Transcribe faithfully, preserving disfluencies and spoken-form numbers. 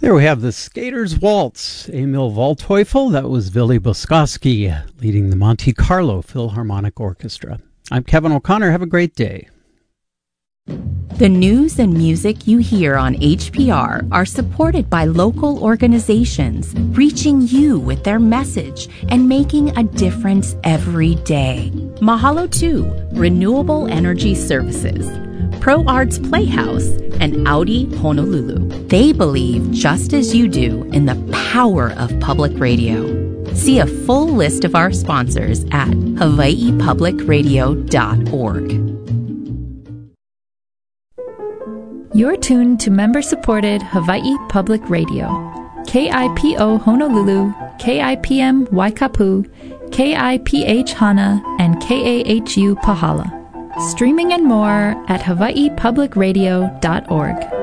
There we have the Skaters Waltz, Emil Waldteufel. That was Willy Boskowski leading the Monte Carlo Philharmonic Orchestra. I'm Kevin O'Connor. Have a great day. The news and music you hear on H P R are supported by local organizations, reaching you with their message and making a difference every day. Mahalo two, Renewable Energy Services, Pro Arts Playhouse, and Audi Honolulu. They believe, just as you do, in the power of public radio. See a full list of our sponsors at hawaii public radio dot org. You're tuned to member-supported Hawaii Public Radio. K I P O Honolulu, K I P M Waikapu, K I P H Hana, and K A H U Pahala. Streaming and more at hawaii public radio dot org.